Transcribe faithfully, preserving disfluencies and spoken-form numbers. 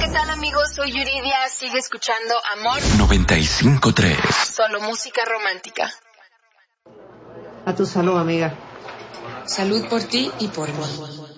tal, amigos? Soy Yuridia. Sigue escuchando Amor noventa y cinco tres. Solo música romántica. A tu salud, amiga. Salud por ti y por mí.